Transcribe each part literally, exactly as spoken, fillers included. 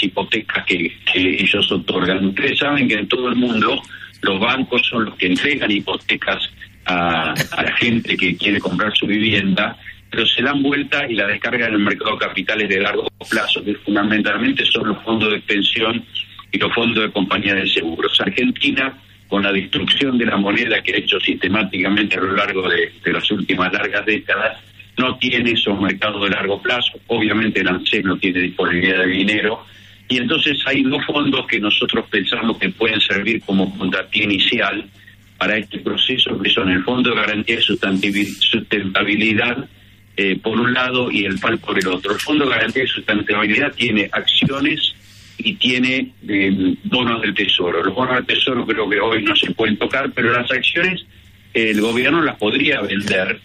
hipotecas que, que ellos otorgan. Ustedes saben que en todo el mundo los bancos son los que entregan hipotecas a, a la gente que quiere comprar su vivienda, pero se dan vuelta y la descargan en el mercado de capitales de largo plazo, que fundamentalmente son los fondos de pensión y los fondos de compañía de seguros. Argentina, con la destrucción de la moneda que ha hecho sistemáticamente a lo largo de, de las últimas largas décadas, no tiene esos mercados de largo plazo. Obviamente el ANSES no tiene disponibilidad de dinero, y entonces hay dos fondos que nosotros pensamos que pueden servir como puntapié inicial para este proceso, que son el Fondo de Garantía de Sustentabilidad eh, por un lado y el P A L por el otro. El Fondo de Garantía de Sustentabilidad tiene acciones y tiene eh, bonos del Tesoro. Los bonos del Tesoro creo que hoy no se pueden tocar, pero las acciones eh, el gobierno las podría vender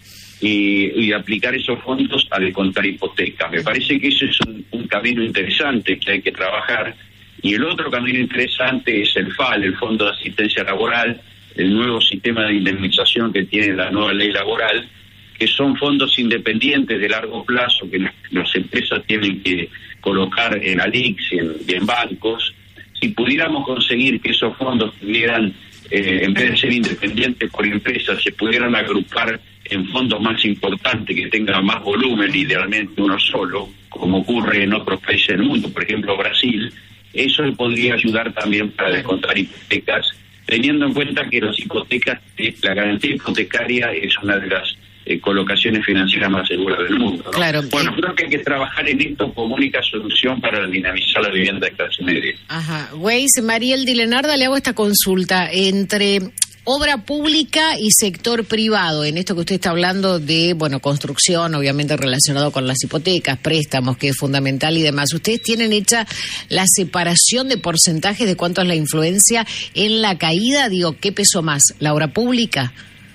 y, y aplicar esos fondos a descontar hipotecas. Me parece que ese es un, un camino interesante que hay que trabajar. Y el otro camino interesante es el F A L, el Fondo de Asistencia Laboral, el nuevo sistema de indemnización que tiene la nueva ley laboral, que son fondos independientes de largo plazo que las, las empresas tienen que colocar en A L I C y en, y en bancos. Si pudiéramos conseguir que esos fondos tuvieran, eh, en vez de ser independientes por empresas, se pudieran agrupar en fondos más importantes que tengan más volumen, idealmente uno solo, como ocurre en otros países del mundo, por ejemplo Brasil, eso podría ayudar también para descontar hipotecas, teniendo en cuenta que las hipotecas, la garantía hipotecaria es una de las eh, colocaciones financieras más seguras del mundo, ¿no? Claro. Bueno, creo que hay que trabajar en esto como única solución para dinamizar la vivienda de clase media. Ajá. Weiss, Mariel Dilenarda, le hago esta consulta. Entre obra pública y sector privado, en esto que usted está hablando de, bueno, construcción, obviamente relacionado con las hipotecas, préstamos, que es fundamental y demás, ¿ustedes tienen hecha la separación de porcentajes de cuánto es la influencia en la caída? Digo, ¿qué pesó más, la obra pública?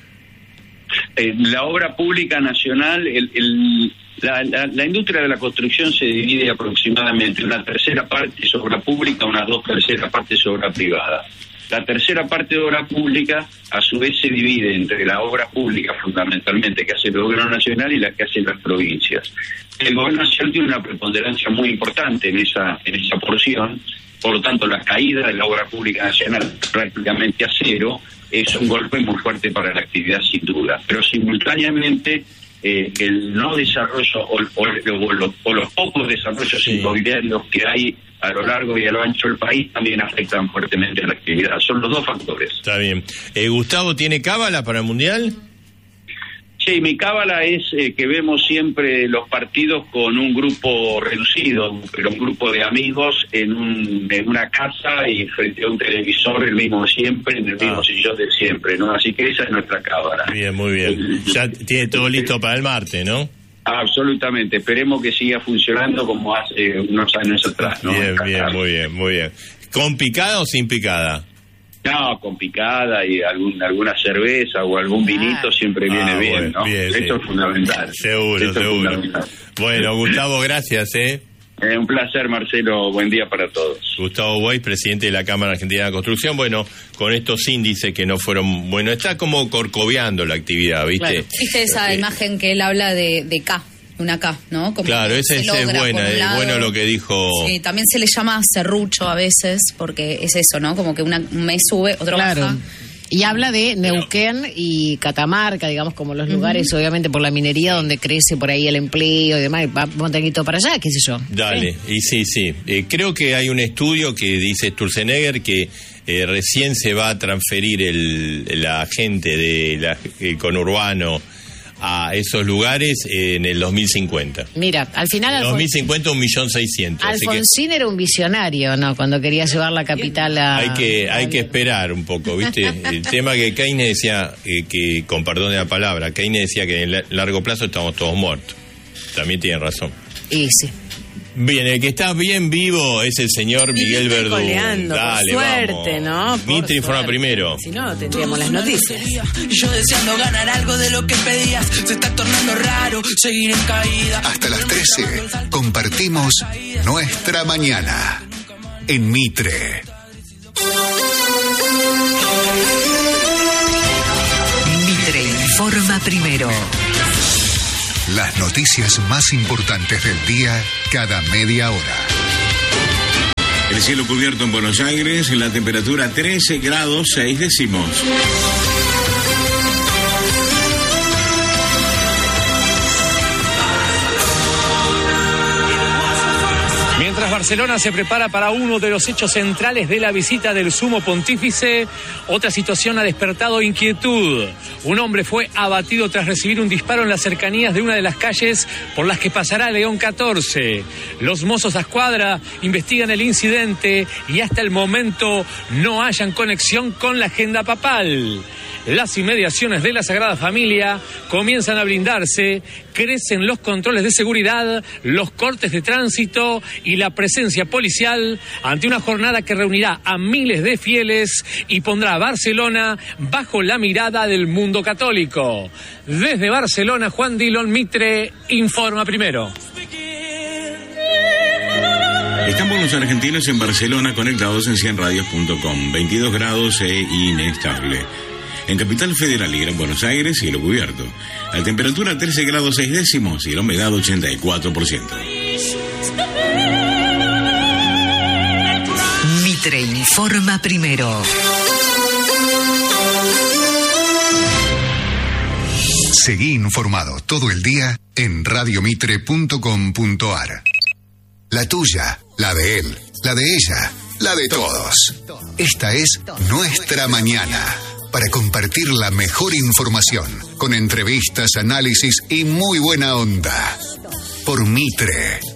Eh, la obra pública nacional, el, el, la, la, la industria de la construcción se divide aproximadamente una tercera parte es obra pública, unas dos terceras partes es obra privada. La tercera parte de obra pública, a su vez, se divide entre la obra pública, fundamentalmente, que hace el gobierno nacional y la que hacen las provincias. El gobierno nacional tiene una preponderancia muy importante en esa en esa porción, por lo tanto, la caída de la obra pública nacional prácticamente a cero es un golpe muy fuerte para la actividad, sin duda. Pero simultáneamente, eh, el no desarrollo o, o, o, los, o los pocos desarrollos sí. inmobiliarios que hay a lo largo y a lo ancho del país también afectan fuertemente a la actividad. Son los dos factores. Está bien. Eh, ¿Gustavo tiene cábala para el Mundial? Sí, mi cábala es eh, que vemos siempre los partidos con un grupo reducido, pero un grupo de amigos en, un, en una casa y frente a un televisor, el mismo de siempre, en el mismo ah. sillón de siempre, ¿no? Así que esa es nuestra cábala. Bien, muy bien. Ya tiene todo listo para el martes, ¿no? Absolutamente, esperemos que siga funcionando como hace unos años atrás, ¿no? Bien, bien, muy bien, muy bien. ¿Con picada o sin picada? No, con picada y algún, alguna cerveza o algún vinito siempre viene ah, bien, bueno, ¿no? Bien, Esto sí. es fundamental. Seguro, Esto seguro. Es fundamental. Bueno, Gustavo, gracias, ¿eh? Eh, un placer, Marcelo. Buen día para todos. Gustavo Weiss, presidente de la Cámara Argentina de la Construcción. Bueno, con estos índices que no fueron... Bueno, está como corcoveando la actividad, ¿viste? Claro. Viste esa eh, imagen que él habla de, de K, una K, ¿no? Como claro, esa es buena, es bueno lo que dijo... Sí, también se le llama serrucho a veces, porque es eso, ¿no? Como que una, un mes sube, otro claro. baja. Y habla de Neuquén y Catamarca, digamos, como los lugares, uh-huh. obviamente, por la minería, donde crece por ahí el empleo y demás. Vamos a tener que ir todo para allá, qué sé yo. Dale, ¿sí? Y sí, sí. Eh, creo que hay un estudio que dice Sturzenegger que eh, recién se va a transferir el, la gente de la, el conurbano a esos lugares en el dos mil cincuenta. Mira, al final... En dos mil cincuenta un millón seiscientos. Alfonsín que... era un visionario, ¿no? Cuando quería llevar la capital a... Hay que, hay que esperar un poco, ¿viste? El tema que Keynes decía, eh, que con perdón de la palabra, Keynes decía que en el largo plazo estamos todos muertos. También tiene razón. Y sí. Bien, el que está bien vivo es el señor Miguel Verdú. Dale, suerte, vamos. ¿no? Mitre informa primero. Si no, tendríamos las noticias. Yo deseando ganar algo de lo que pedías. Se está tornando raro seguir en caída. Hasta las trece compartimos nuestra mañana en Mitre. Mitre informa primero. Las noticias más importantes del día cada media hora. El cielo cubierto en Buenos Aires, la temperatura trece grados seis décimos. Mientras Barcelona se prepara para uno de los hechos centrales de la visita del Sumo Pontífice, otra situación ha despertado inquietud. Un hombre fue abatido tras recibir un disparo en las cercanías de una de las calles por las que pasará León catorce. Los Mossos d'Esquadra investigan el incidente y hasta el momento no hayan conexión con la agenda papal. Las inmediaciones de la Sagrada Familia comienzan a blindarse, crecen los controles de seguridad, los cortes de tránsito y la presencia policial ante una jornada que reunirá a miles de fieles y pondrá a Barcelona bajo la mirada del mundo católico. Desde Barcelona, Juan Dillon Mitre informa primero. Estamos los argentinos en Barcelona conectados en cien radios punto com, veintidós grados e inestable. En Capital Federal y Gran Buenos Aires, cielo cubierto. La temperatura trece grados seis décimos y la humedad ochenta y cuatro por ciento. Mitre informa primero. Seguí informado todo el día en radio mitre punto com punto ar. La tuya, la de él, la de ella, la de todos. Esta es Nuestra Mañana. Para compartir la mejor información, con entrevistas, análisis y muy buena onda. Por Mitre.